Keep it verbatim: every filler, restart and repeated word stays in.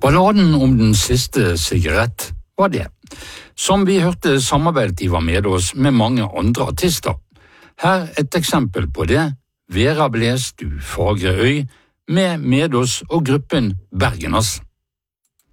Balladen om den siste sigarett var det. Som vi hørte samarbeidet de var med oss med mange andre artister. Her et eksempel på det, Vera Bles du fagre øy, med Medås og gruppen Bergenås.